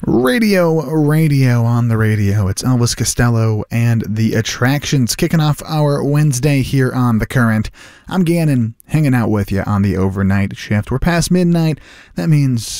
Radio on the radio. It's Elvis Costello and the Attractions kicking off our Wednesday here on The Current. I'm Gannon, hanging out with you on the overnight shift. We're past midnight. That means